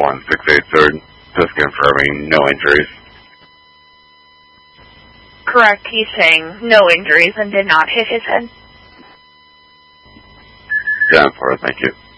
1683rd. Just confirming no injuries. Correct, he's saying no injuries and did not hit his head. 10-4, thank you.